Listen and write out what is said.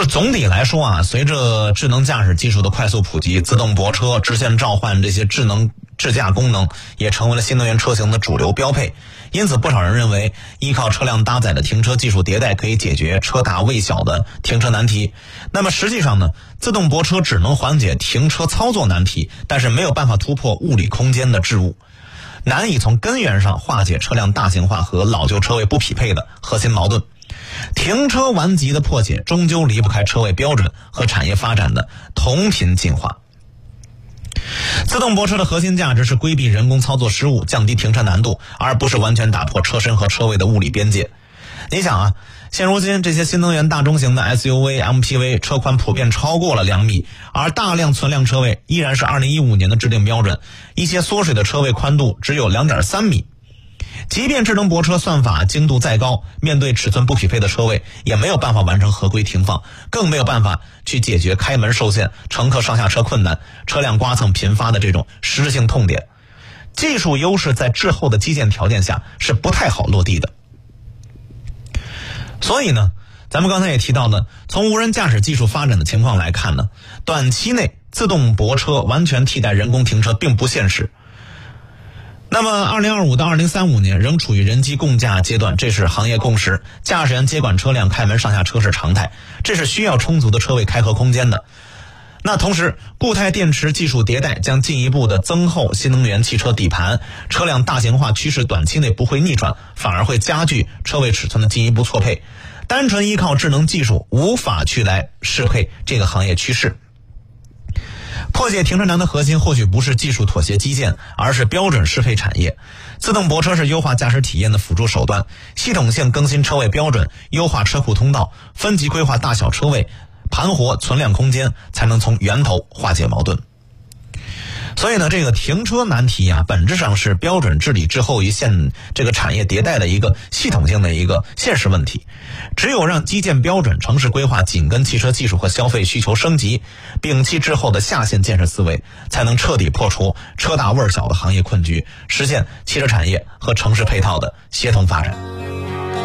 就是总体来说啊，随着智能驾驶技术的快速普及，自动泊车、直线召唤这些智能智驾功能也成为了新能源车型的主流标配。因此，不少人认为，依靠车辆搭载的停车技术迭代可以解决车大位小的停车难题。那么实际上呢，自动泊车只能缓解停车操作难题，但是没有办法突破物理空间的桎梏，难以从根源上化解车辆大型化和老旧车位不匹配的核心矛盾。停车顽疾的破解终究离不开车位标准和产业发展的同频进化。自动泊车的核心价值是规避人工操作失误，降低停车难度，而不是完全打破车身和车位的物理边界。你想啊，现如今这些新能源大中型的 SUV、MPV 车宽普遍超过了2米，而大量存量车位依然是2015年的制定标准，一些缩水的车位宽度只有 2.3 米。即便智能泊车算法精度再高，面对尺寸不匹配的车位，也没有办法完成合规停放，更没有办法去解决开门受限、乘客上下车困难、车辆刮蹭频发的这种实质性痛点。技术优势在滞后的基建条件下是不太好落地的。所以呢，咱们刚才也提到呢，从无人驾驶技术发展的情况来看呢，短期内自动泊车完全替代人工停车并不现实。那么2025到2035年仍处于人机共驾阶段，这是行业共识。驾驶员接管车辆开门上下车是常态，这是需要充足的车位开合空间的。那同时，固态电池技术迭代将进一步的增厚新能源汽车底盘，车辆大型化趋势短期内不会逆转，反而会加剧车位尺寸的进一步错配。单纯依靠智能技术无法去来适配这个行业趋势。破解停车难的核心或许不是技术妥协基建，而是标准适配产业。自动泊车是优化驾驶体验的辅助手段，系统性更新车位标准，优化车库通道，分级规划大小车位，盘活存量空间，才能从源头化解矛盾。所以呢，这个停车难题啊，本质上是标准治理滞后于这个产业迭代的一个系统性的一个现实问题。只有让基建标准、城市规划紧跟汽车技术和消费需求升级，摒弃滞后的下线建设思维，才能彻底破除车大味小的行业困局，实现汽车产业和城市配套的协同发展。